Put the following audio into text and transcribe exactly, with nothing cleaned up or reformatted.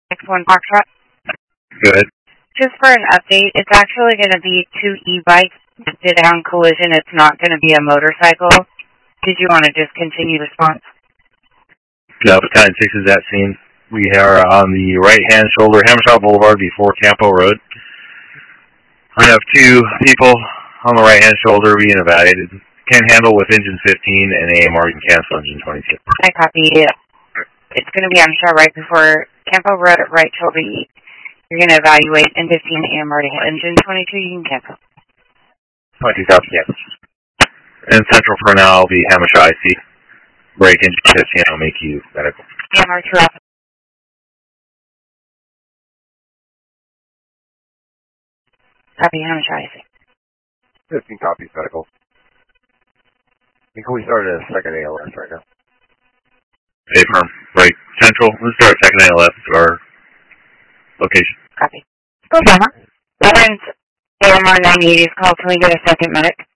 X one Foxtrot. Good. Just for an update, it's actually going to be two e-bikes that did on collision. It's not going to be a motorcycle. Did you want to just continue response? No, battalion six is at scene. We are on the right-hand shoulder, Hammershaw Boulevard before Campo Road. I have two people on the right-hand shoulder being evaluated. Can't handle with engine fifteen and A M R, you can cancel engine twenty-two. I copy it. It's going to be on show right before Campo Road at right shoulder. You're going to evaluate N fifteen A M R to engine twenty-two, you can cancel. twenty-two copy, yes. And central for now will be Hammershaw I C. Break engine fifteen, I'll make you medical. A M R two up. Copy, Hammershaw I C. fifteen copies medical. I think we started a second A L S right now. A firm, right, central. Let's start second A L S to our location. Copy. Go, Gamma. Veterans A M R nine eighty is called. Can we get a second medic?